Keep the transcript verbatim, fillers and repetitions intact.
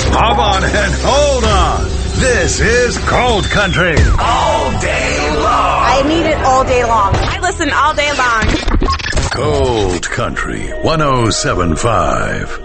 Hop on and hold on. This is Cold Country. All day long. I need it all day long. I listen all day long. Cold Country one oh seven point five.